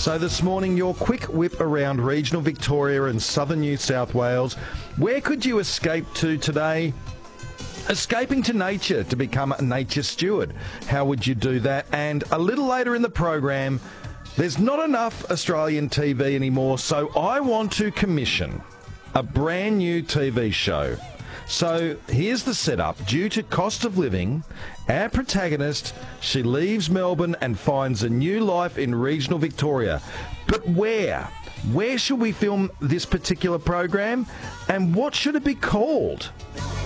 So this morning, your quick whip around regional Victoria and southern New South Wales. Where could you escape to today? Escaping to nature to become a nature steward. How would you do that? And a little later in the program, there's not enough Australian TV anymore, so I want to commission a brand new TV show. So here's the setup. Due to cost of living, our protagonist, she leaves Melbourne and finds a new life in regional Victoria. But where? Where should we film this particular program? And what should it be called?